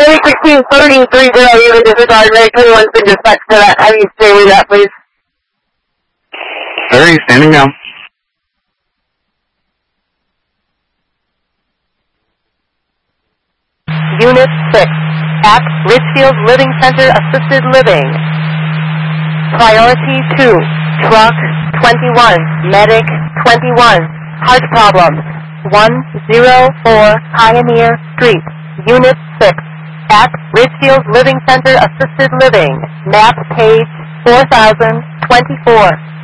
Mary 1630 even disregard. Mary 21's been dispatched to that. Have you stay with that, please? 30, standing down. Unit 6, at Ridgefield Living Center Assisted Living. Priority 2, Truck 21, Medic 21, Heart Problems, 104 Pioneer Street, Unit 6, at Ridgefield Living Center Assisted Living, map page 4024.